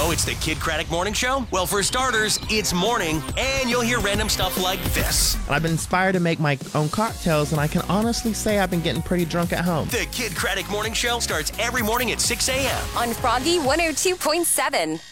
know it's the Kid Craddock Morning Show? Well, for starters, it's morning, and you'll hear random stuff like this. I've been inspired to make my own cocktails, and I can honestly say I've been getting pretty drunk at home. The Kid Craddock Morning Show starts every morning at 6 a.m. on Froggy 102.7.